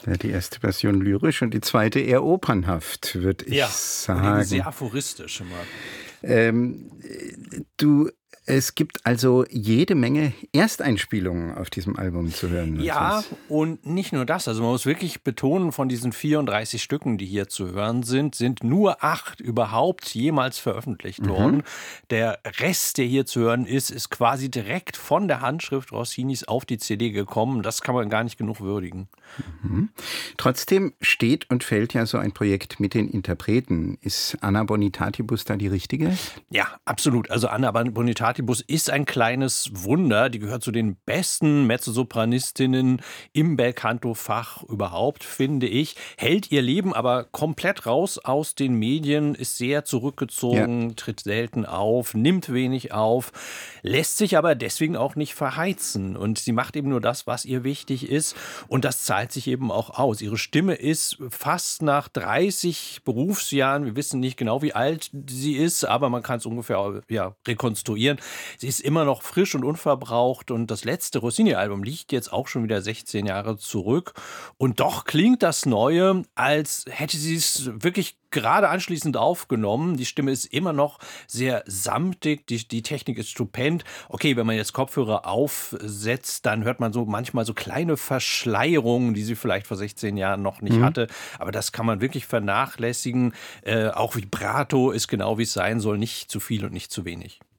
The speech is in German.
Ja, die erste Version lyrisch und die zweite eher opernhaft, würde ich sagen. Sehr aphoristisch immer. Ähm, es gibt also jede Menge Ersteinspielungen auf diesem Album zu hören. Ja, und nicht nur das. Also man muss wirklich betonen, von diesen 34 Stücken, die hier zu hören sind nur 8 überhaupt jemals veröffentlicht worden. Der Rest, der hier zu hören ist quasi direkt von der Handschrift Rossinis auf die CD gekommen. Das kann man gar nicht genug würdigen. Trotzdem steht und fällt ja so ein Projekt mit den Interpreten. Ist Anna Bonitatibus da die richtige? Ja, absolut. Also Anna Bonitatibus ist ein kleines Wunder. Die gehört zu den besten Mezzosopranistinnen im Belcanto-Fach überhaupt, finde ich. Hält ihr Leben aber komplett raus aus den Medien, ist sehr zurückgezogen, tritt selten auf, nimmt wenig auf, lässt sich aber deswegen auch nicht verheizen. Und sie macht eben nur das, was ihr wichtig ist. Und das zahlt sich eben auch aus. Ihre Stimme ist fast nach 30 Berufsjahren, wir wissen nicht genau, wie alt sie ist, aber man kann es ungefähr rekonstruieren. Sie ist immer noch frisch und unverbraucht und das letzte Rossini-Album liegt jetzt auch schon wieder 16 Jahre zurück. Und doch klingt das Neue, als hätte sie es wirklich gerade anschließend aufgenommen. Die Stimme ist immer noch sehr samtig, die Technik ist stupend. Okay, wenn man jetzt Kopfhörer aufsetzt, dann hört man so manchmal so kleine Verschleierungen, die sie vielleicht vor 16 Jahren noch nicht hatte. Aber das kann man wirklich vernachlässigen. Auch Vibrato ist genau, wie es sein soll, nicht zu viel und nicht zu wenig.